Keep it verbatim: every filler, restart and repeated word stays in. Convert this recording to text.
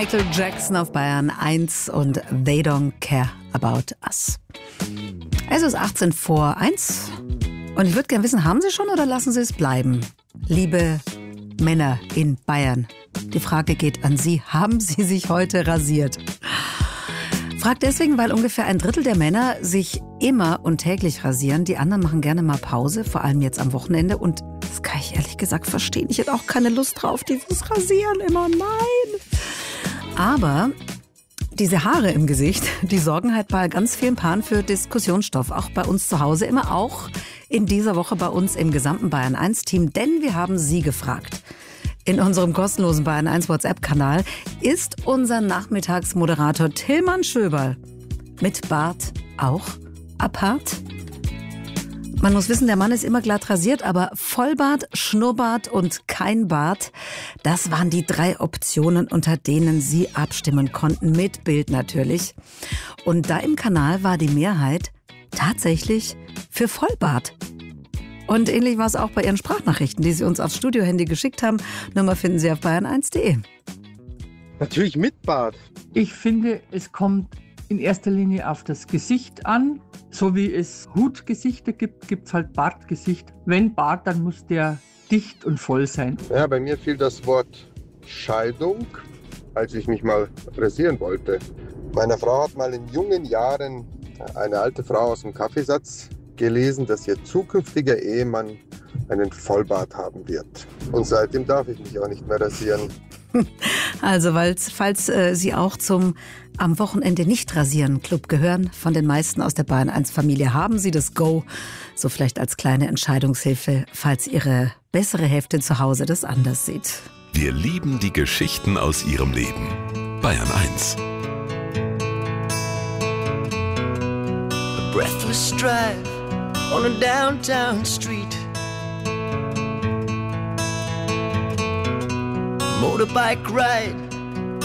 Michael Jackson auf Bayern eins und They Don't Care About Us. Es ist achtzehn vor eins und ich würde gerne wissen, haben Sie schon oder lassen Sie es bleiben? Liebe Männer in Bayern, die Frage geht an Sie. Haben Sie sich heute rasiert? Frag deswegen, weil ungefähr ein Drittel der Männer sich immer und täglich rasieren. Die anderen machen gerne mal Pause, vor allem jetzt am Wochenende. Und das kann ich ehrlich gesagt verstehen. Ich hätte auch keine Lust drauf, dieses Rasieren immer. Nein. Aber diese Haare im Gesicht, die sorgen halt bei ganz vielen Paaren für Diskussionsstoff. Auch bei uns zu Hause, immer auch in dieser Woche bei uns im gesamten Bayern eins Team. Denn wir haben Sie gefragt. In unserem kostenlosen Bayern eins WhatsApp-Kanal ist unser Nachmittagsmoderator Tillmann Schöberl mit Bart auch apart? Man muss wissen, der Mann ist immer glatt rasiert, aber Vollbart, Schnurrbart und kein Bart, das waren die drei Optionen, unter denen Sie abstimmen konnten, mit Bild natürlich. Und da im Kanal war die Mehrheit tatsächlich für Vollbart. Und ähnlich war es auch bei Ihren Sprachnachrichten, die Sie uns aufs Studiohandy geschickt haben. Nummer finden Sie auf bayern eins punkt de. Natürlich mit Bart. Ich finde, es kommt in erster Linie auf das Gesicht an. So wie es Hutgesichter gibt, gibt es halt Bartgesicht. Wenn Bart, dann muss der dicht und voll sein. Ja, bei mir fiel das Wort Scheidung, als ich mich mal rasieren wollte. Meine Frau hat mal in jungen Jahren eine alte Frau aus dem Kaffeesatz gelesen, dass ihr zukünftiger Ehemann einen Vollbart haben wird. Und seitdem darf ich mich auch nicht mehr rasieren. Also, falls äh, Sie auch zum am Wochenende nicht rasieren Club gehören, von den meisten aus der Bayern eins Familie, haben Sie das Go. So vielleicht als kleine Entscheidungshilfe, falls Ihre bessere Hälfte zu Hause das anders sieht. Wir lieben die Geschichten aus Ihrem Leben. Bayern eins. A breathless drive on a downtown street. Motorbike ride